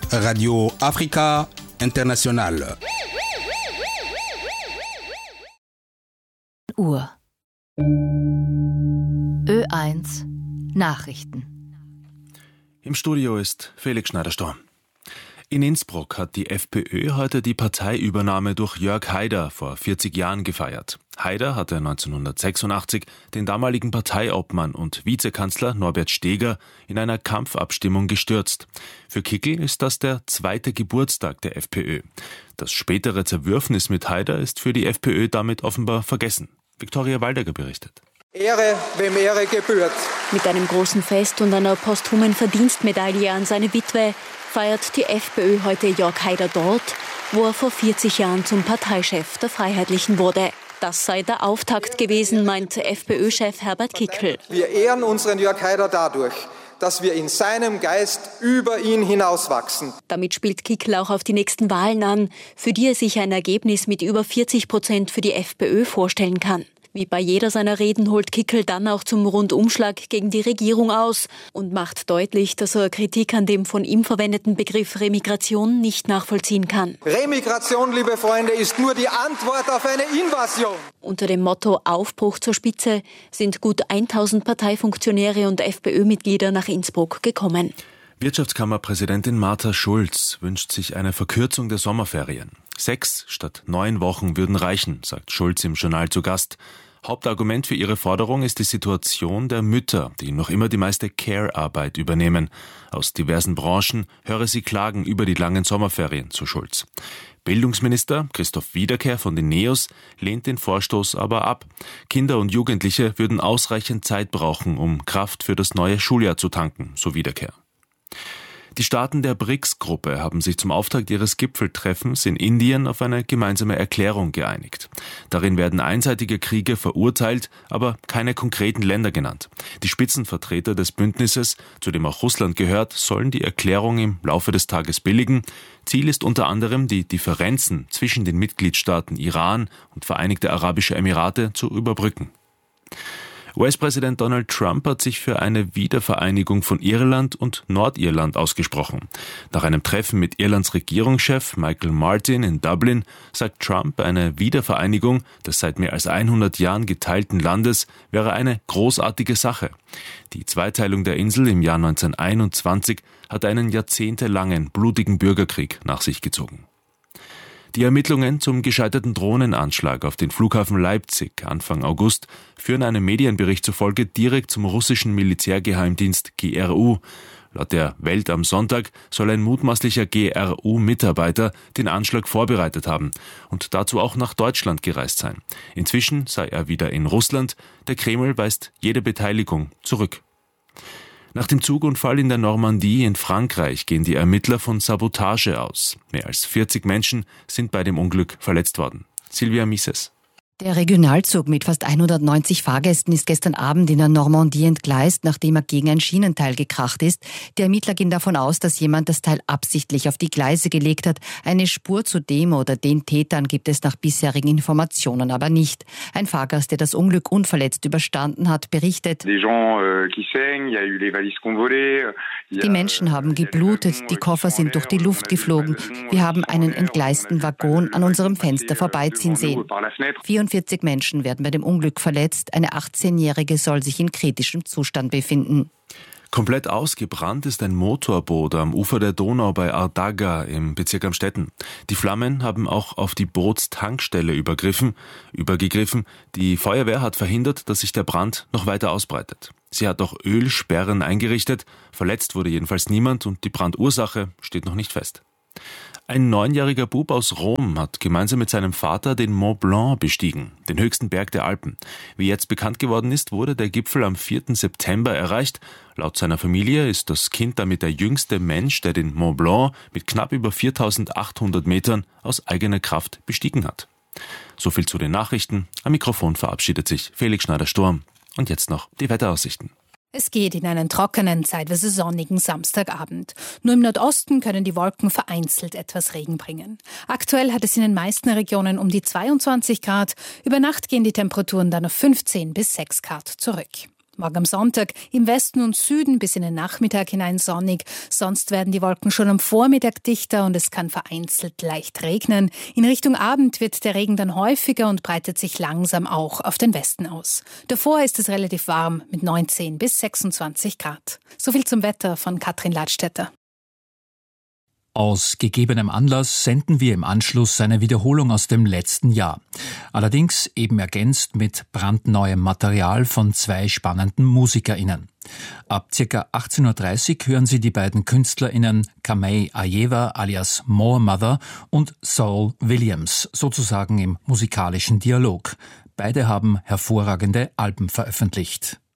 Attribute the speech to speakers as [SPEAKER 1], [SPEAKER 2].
[SPEAKER 1] Radio Africa International.
[SPEAKER 2] Uhr. Ö1 Nachrichten.
[SPEAKER 3] Im Studio ist Felix Schneider-Storm. In Innsbruck hat die FPÖ heute die Parteiübernahme durch Jörg Haider vor 40 Jahren gefeiert. Haider hatte 1986 den damaligen Parteiobmann und Vizekanzler Norbert Steger in einer Kampfabstimmung gestürzt. Für Kickl ist das der zweite Geburtstag der FPÖ. Das spätere Zerwürfnis mit Haider ist für die FPÖ damit offenbar vergessen. Viktoria Waldecker berichtet.
[SPEAKER 4] Ehre, wem Ehre gebührt.
[SPEAKER 2] Mit einem großen Fest und einer posthumen Verdienstmedaille an seine Witwe feiert die FPÖ heute Jörg Haider dort, wo er vor 40 Jahren zum Parteichef der Freiheitlichen wurde. Das sei der Auftakt gewesen, meint FPÖ-Chef Herbert Kickl.
[SPEAKER 4] Wir ehren unseren Jörg Haider dadurch, dass wir in seinem Geist über ihn hinauswachsen.
[SPEAKER 2] Damit spielt Kickl auch auf die nächsten Wahlen an, für die er sich ein Ergebnis mit über 40% für die FPÖ vorstellen kann. Wie bei jeder seiner Reden holt Kickl dann auch zum Rundumschlag gegen die Regierung aus und macht deutlich, dass er Kritik an dem von ihm verwendeten Begriff Remigration nicht nachvollziehen kann.
[SPEAKER 4] Remigration, liebe Freunde, ist nur die Antwort auf eine Invasion.
[SPEAKER 2] Unter dem Motto Aufbruch zur Spitze sind gut 1000 Parteifunktionäre und FPÖ-Mitglieder nach Innsbruck gekommen.
[SPEAKER 3] Wirtschaftskammerpräsidentin Martha Schulz wünscht sich eine Verkürzung der Sommerferien. 6 statt 9 Wochen würden reichen, sagt Schulz im Journal zu Gast. Hauptargument für ihre Forderung ist die Situation der Mütter, die noch immer die meiste Care-Arbeit übernehmen. Aus diversen Branchen höre sie Klagen über die langen Sommerferien zu Schulz. Bildungsminister Christoph Wiederkehr von den NEOS lehnt den Vorstoß aber ab. Kinder und Jugendliche würden ausreichend Zeit brauchen, um Kraft für das neue Schuljahr zu tanken, so Wiederkehr. Die Staaten der BRICS-Gruppe haben sich zum Auftakt ihres Gipfeltreffens in Indien auf eine gemeinsame Erklärung geeinigt. Darin werden einseitige Kriege verurteilt, aber keine konkreten Länder genannt. Die Spitzenvertreter des Bündnisses, zu dem auch Russland gehört, sollen die Erklärung im Laufe des Tages billigen. Ziel ist unter anderem, die Differenzen zwischen den Mitgliedstaaten Iran und Vereinigte Arabische Emirate zu überbrücken. US-Präsident Donald Trump hat sich für eine Wiedervereinigung von Irland und Nordirland ausgesprochen. Nach einem Treffen mit Irlands Regierungschef Michael Martin in Dublin sagt Trump, eine Wiedervereinigung des seit mehr als 100 Jahren geteilten Landes wäre eine großartige Sache. Die Zweiteilung der Insel im Jahr 1921 hat einen jahrzehntelangen blutigen Bürgerkrieg nach sich gezogen. Die Ermittlungen zum gescheiterten Drohnenanschlag auf den Flughafen Leipzig Anfang August führen einem Medienbericht zufolge direkt zum russischen Militärgeheimdienst GRU. Laut der Welt am Sonntag soll ein mutmaßlicher GRU-Mitarbeiter den Anschlag vorbereitet haben und dazu auch nach Deutschland gereist sein. Inzwischen sei er wieder in Russland. Der Kreml weist jede Beteiligung zurück. Nach dem Zugunfall in der Normandie in Frankreich gehen die Ermittler von Sabotage aus. Mehr als 40 Menschen sind bei dem Unglück verletzt worden. Silvia Mises.
[SPEAKER 5] Der Regionalzug mit fast 190 Fahrgästen ist gestern Abend in der Normandie entgleist, nachdem er gegen ein Schienenteil gekracht ist. Die Ermittler gehen davon aus, dass jemand das Teil absichtlich auf die Gleise gelegt hat. Eine Spur zu dem oder den Tätern gibt es nach bisherigen Informationen aber nicht. Ein Fahrgast, der das Unglück unverletzt überstanden hat, berichtet: Die Menschen haben geblutet, die Koffer sind durch die Luft geflogen. Wir haben einen entgleisten Waggon an unserem Fenster vorbeiziehen sehen. 44 Menschen werden bei dem Unglück verletzt. Eine 18-Jährige soll sich in kritischem Zustand befinden.
[SPEAKER 3] Komplett ausgebrannt ist ein Motorboot am Ufer der Donau bei Ardaga im Bezirk Amstetten. Die Flammen haben auch auf die Bootstankstelle übergegriffen. Die Feuerwehr hat verhindert, dass sich der Brand noch weiter ausbreitet. Sie hat auch Ölsperren eingerichtet. Verletzt wurde jedenfalls niemand und die Brandursache steht noch nicht fest. Ein 9-jähriger Bub aus Rom hat gemeinsam mit seinem Vater den Mont Blanc bestiegen, den höchsten Berg der Alpen. Wie jetzt bekannt geworden ist, wurde der Gipfel am 4. September erreicht. Laut seiner Familie ist das Kind damit der jüngste Mensch, der den Mont Blanc mit knapp über 4.800 Metern aus eigener Kraft bestiegen hat. So viel zu den Nachrichten. Am Mikrofon verabschiedet sich Felix Schneider-Storm. Und jetzt noch die Wetteraussichten.
[SPEAKER 6] Es geht in einen trockenen, zeitweise sonnigen Samstagabend. Nur im Nordosten können die Wolken vereinzelt etwas Regen bringen. Aktuell hat es in den meisten Regionen um die 22 Grad. Über Nacht gehen die Temperaturen dann auf 15 bis 6 Grad zurück. Morgen am Sonntag im Westen und Süden bis in den Nachmittag hinein sonnig. Sonst werden die Wolken schon am Vormittag dichter und es kann vereinzelt leicht regnen. In Richtung Abend wird der Regen dann häufiger und breitet sich langsam auch auf den Westen aus. Davor ist es relativ warm mit 19 bis 26 Grad. Soviel zum Wetter von Katrin Ladstätter.
[SPEAKER 7] Aus gegebenem Anlass senden wir im Anschluss eine Wiederholung aus dem letzten Jahr. Allerdings eben ergänzt mit brandneuem Material von 2 spannenden MusikerInnen. Ab ca. 18.30 Uhr hören Sie die beiden KünstlerInnen Kamei Ajeva alias More Mother und Saul Williams, sozusagen im musikalischen Dialog. Beide haben hervorragende Alben veröffentlicht.